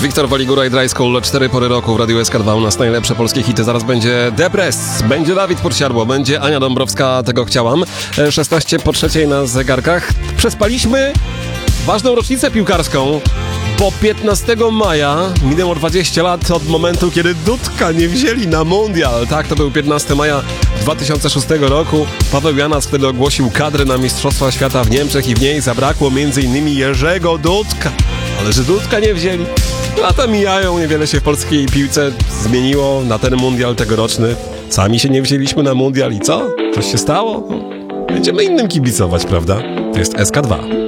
Wiktor Waligura i Dry School, 4 pory roku w Radiu SK2. U nas najlepsze polskie hity. Zaraz będzie Depres, będzie Dawid Podsiadło, będzie Ania Dąbrowska, tego chciałam. 16 po 3 na zegarkach. Przespaliśmy ważną rocznicę piłkarską. Bo 15 maja minęło 20 lat od momentu, kiedy Dudka nie wzięli na mundial. Tak, to był 15 maja 2006 roku. Paweł Janas wtedy ogłosił kadrę na Mistrzostwa Świata w Niemczech i w niej zabrakło m.in. Jerzego Dudka. Ale że Dudka nie wzięli. Lata mijają, niewiele się w polskiej piłce zmieniło na ten mundial tegoroczny. Sami się nie wzięliśmy na mundial i co? Coś się stało? Będziemy innym kibicować, prawda? To jest SK2.